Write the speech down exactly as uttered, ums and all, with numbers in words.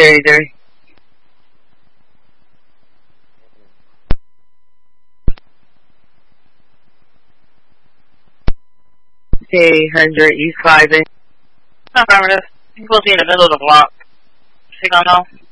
thirty-three. eight hundred East five. Affirmative. You're supposed to be in the middle of the block. Signal no.